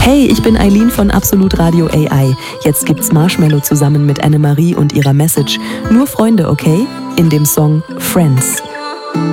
Hey, ich bin Eileen von Absolut Radio AI. Jetzt gibt's Marshmello zusammen mit Annemarie und ihrer Message. Nur Freunde, okay? In dem Song Friends.